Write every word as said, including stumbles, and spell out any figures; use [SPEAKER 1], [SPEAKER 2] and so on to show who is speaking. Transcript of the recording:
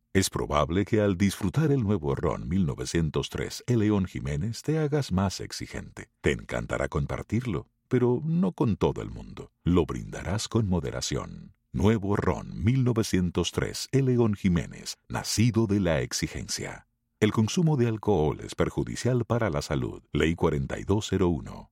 [SPEAKER 1] Es probable que al disfrutar el nuevo ron mil novecientos tres León Jiménez te hagas más exigente. Te encantará compartirlo, pero no con todo el mundo. Lo brindarás con moderación. Nuevo ron mil novecientos tres León Jiménez, nacido de la exigencia. El consumo de alcohol es perjudicial para la salud. Ley cuarenta y dos cero uno.